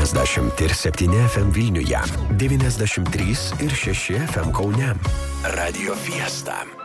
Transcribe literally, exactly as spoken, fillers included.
septyniasdešimt ir septyni F M Vilniuje, devyniasdešimt trys ir šeši F M Kaune. Radio Fiesta.